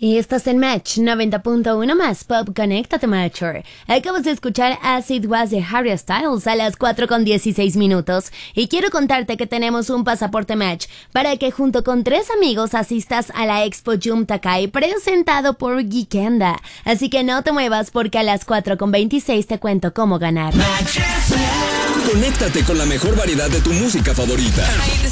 Y estás en Match 90.1 más Pop, conéctate Matcher. Acabas de escuchar As It Was de Harry Styles a las 4:16. Y quiero contarte que tenemos un pasaporte Match para que junto con 3 amigos asistas a la Expo Yum Takai presentado por Geekenda. Así que no te muevas porque a las 4:26 te cuento cómo ganar. Conéctate con la mejor variedad de tu música favorita.